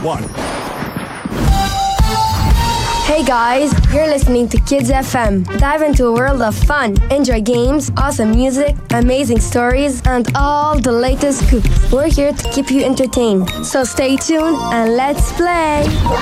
1. Hey guys, you're listening to Kids FM. Dive into a world of fun. Enjoy games, awesome music, amazing stories, and all the latest scoops. We're here to keep you entertained. So stay tuned and let's play.